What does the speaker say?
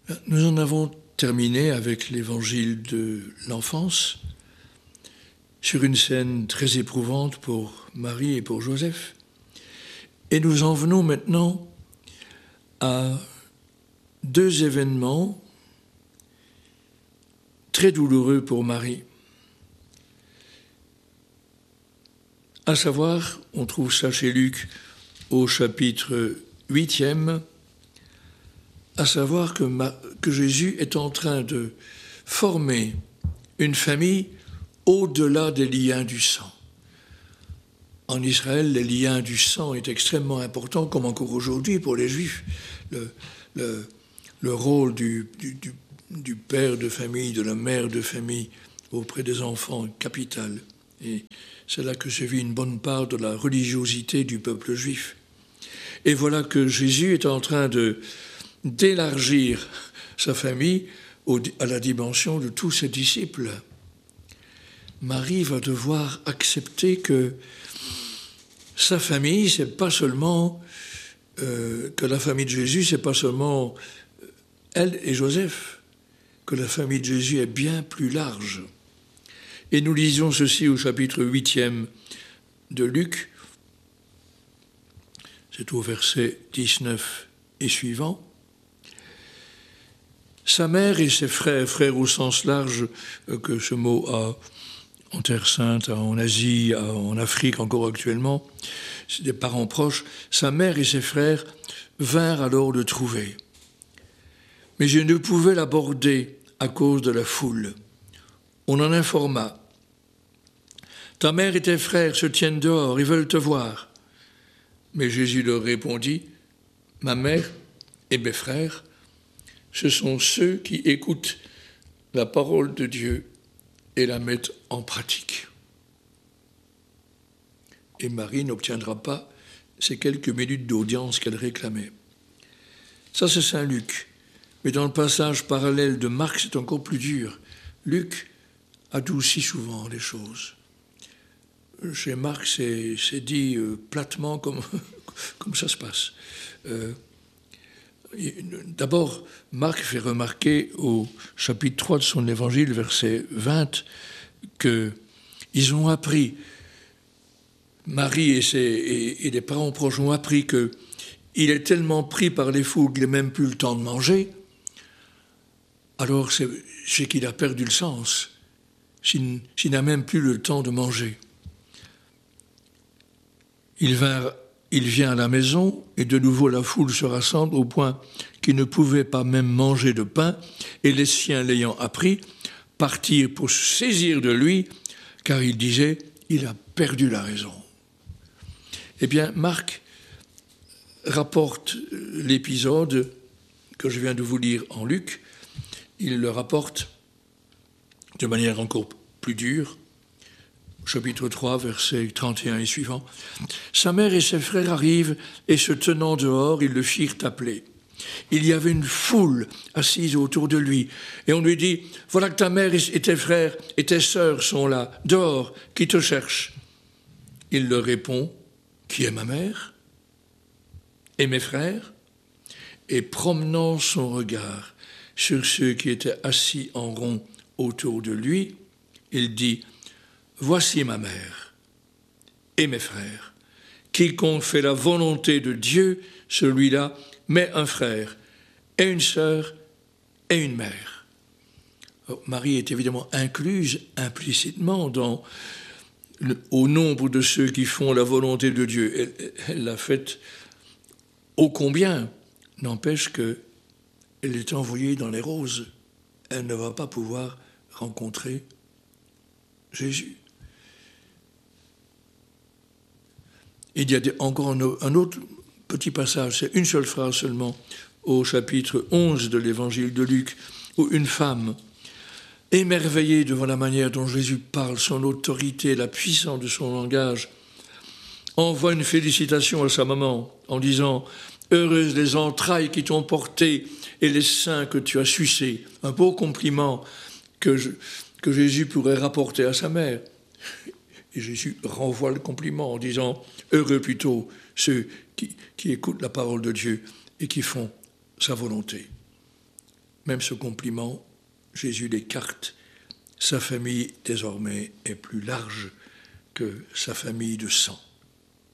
Nous en avons terminé avec l'évangile de l'enfance sur une scène très éprouvante pour Marie et pour Joseph. Et nous en venons maintenant à deux événements très douloureux pour Marie. À savoir, on trouve ça chez Luc au chapitre 8e, à savoir que Jésus est en train de former une famille au-delà des liens du sang. En Israël, les liens du sang est extrêmement important, comme encore aujourd'hui pour les Juifs. Le rôle du père de famille, de la mère de famille auprès des enfants est capital. Et c'est là que se vit une bonne part de la religiosité du peuple juif. Et voilà que Jésus est en train d'élargir sa famille à la dimension de tous ses disciples. Marie va devoir accepter que sa famille, c'est pas seulement que la famille de Jésus, c'est pas seulement elle et Joseph, que la famille de Jésus est bien plus large. Et nous lisons ceci au chapitre 8e de Luc, c'est au verset 19 et suivant. Sa mère et ses frères au sens large que ce mot a en Terre Sainte, en Asie, en Afrique encore actuellement, c'est des parents proches, sa mère et ses frères vinrent alors le trouver. Mais je ne pouvais l'aborder à cause de la foule. On en informa. Ta mère et tes frères se tiennent dehors, ils veulent te voir. Mais Jésus leur répondit, ma mère et mes frères, ce sont ceux qui écoutent la parole de Dieu et la mettent en pratique. Et Marie n'obtiendra pas ces quelques minutes d'audience qu'elle réclamait. Ça, c'est Saint Luc. Mais dans le passage parallèle de Marc, c'est encore plus dur. Luc adoucit souvent les choses. Chez Marc, c'est dit platement comme ça se passe. D'abord, Marc fait remarquer au chapitre 3 de son évangile, verset 20, qu'ils ont appris, Marie et les parents proches ont appris qu'il est tellement pris par les foules qu'il n'a même plus le temps de manger, alors c'est qu'il a perdu le sens, s'il n'a même plus le temps de manger. Il vient à la maison et de nouveau la foule se rassemble au point qu'il ne pouvait pas même manger de pain et les siens l'ayant appris partirent pour se saisir de lui car il disait « il a perdu la raison ». Eh bien, Marc rapporte l'épisode que je viens de vous lire en Luc. Il le rapporte de manière encore plus dure. Chapitre 3, versets 31 et suivant. Sa mère et ses frères arrivent et se tenant dehors, ils le firent appeler. Il y avait une foule assise autour de lui et on lui dit « Voilà que ta mère et tes frères et tes sœurs sont là, dehors, qui te cherchent. » Il leur répond « Qui est ma mère et mes frères ?» Et promenant son regard sur ceux qui étaient assis en rond autour de lui, il dit « Voici ma mère et mes frères. Quiconque fait la volonté de Dieu, celui-là met un frère et une sœur et une mère. » Marie est évidemment incluse implicitement au nombre de ceux qui font la volonté de Dieu. Elle l'a faite ô combien, n'empêche qu'elle est envoyée dans les roses. Elle ne va pas pouvoir rencontrer Jésus. Il y a encore un autre petit passage, c'est une seule phrase seulement, au chapitre 11 de l'évangile de Luc, où une femme, émerveillée devant la manière dont Jésus parle, son autorité, la puissance de son langage, envoie une félicitation à sa maman en disant « Heureuses les entrailles qui t'ont porté et les seins que tu as sucés ». Un beau compliment que Jésus pourrait rapporter à sa mère. Et Jésus renvoie le compliment en disant « Heureux plutôt ceux qui écoutent la parole de Dieu et qui font sa volonté ». même ce compliment, Jésus l'écarte. Sa famille, désormais, est plus large que sa famille de sang.